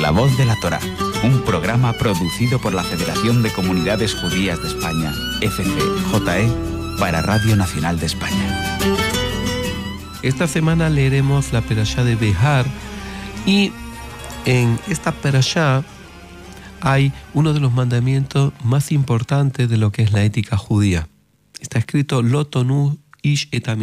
La Voz de la Torá, un programa producido por la Federación de Comunidades Judías de España, FCJE, para Radio Nacional de España. Esta semana leeremos la perashá de Behar y en esta perashá hay uno de los mandamientos más importantes de lo que es la ética judía. Está escrito Lo tonu ish et